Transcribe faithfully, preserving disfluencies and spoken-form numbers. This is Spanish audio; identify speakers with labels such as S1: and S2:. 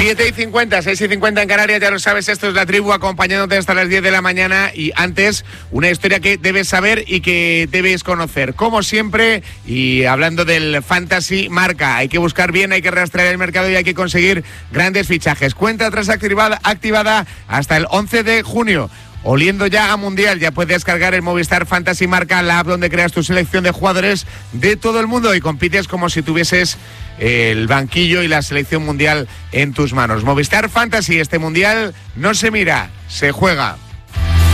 S1: siete y cincuenta, seis y cincuenta en Canarias, ya lo sabes, esto es La Tribu, acompañándote hasta las diez de la mañana. Y antes, una historia que debes saber y que debes conocer. Como siempre, y hablando del Fantasy Marca, hay que buscar bien, hay que rastrear el mercado y hay que conseguir grandes fichajes. Cuenta atrás activada, activada hasta el once de junio. Oliendo ya a Mundial, ya puedes descargar el Movistar Fantasy Marca, la app donde creas tu selección de jugadores de todo el mundo y compites como si tuvieses el banquillo y la selección mundial en tus manos. Movistar Fantasy, este Mundial no se mira, se juega.